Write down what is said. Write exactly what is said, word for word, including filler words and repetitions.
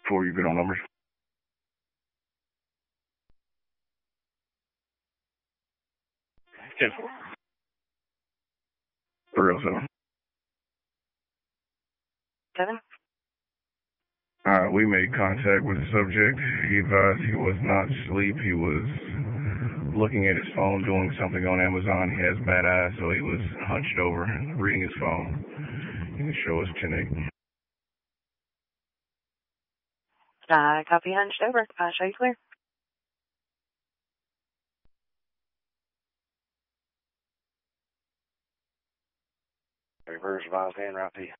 four, you good on numbers? ten four. three oh seven. seven? Alright, we made contact with the subject. He advised he was not asleep. He was looking at his phone, doing something on Amazon. He has bad eyes, so he was hunched over and reading his phone. He can show us ten eight. I copy hunched over. I'll show you clear. Reverse advised and right to you.